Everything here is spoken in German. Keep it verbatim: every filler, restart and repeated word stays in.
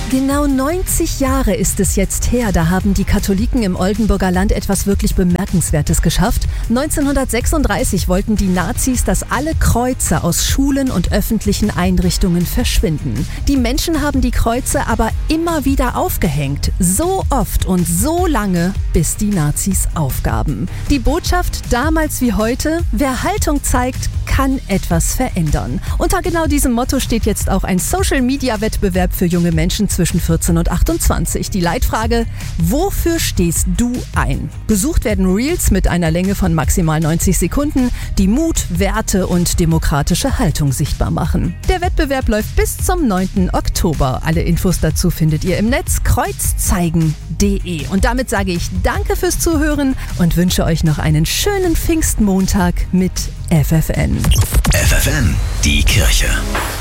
Genau neunzig Jahre ist es jetzt her, da haben die Katholiken im Oldenburger Land etwas wirklich Bemerkenswertes geschafft. neunzehnhundertsechsunddreißig wollten die Nazis, dass alle Kreuze aus Schulen und öffentlichen Einrichtungen verschwinden. Die Menschen haben die Kreuze aber immer wieder aufgehängt. So oft und so lange, bis die Nazis aufgaben. Die Botschaft damals wie heute: Wer Haltung zeigt, kann etwas verändern. Unter genau diesem Motto steht jetzt auch ein Social-Media-Wettbewerb für junge Menschen zwischen vierzehn und achtundzwanzig. Die Leitfrage: Wofür stehst du ein? Gesucht werden Reels mit einer Länge von maximal neunzig Sekunden, die Mut, Werte und demokratische Haltung sichtbar machen. Der Wettbewerb läuft bis zum neunten Oktober. Alle Infos dazu findet ihr im Netz kreuzzeigen punkt de. Und damit sage ich Danke fürs Zuhören und wünsche euch noch einen schönen Pfingstmontag mit F F N. F F N, die Kirche.